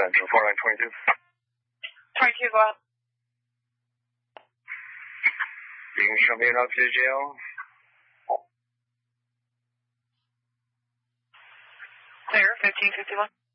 Central, 4922. 22, go ahead. You can show me an up to jail. Clear, 1551.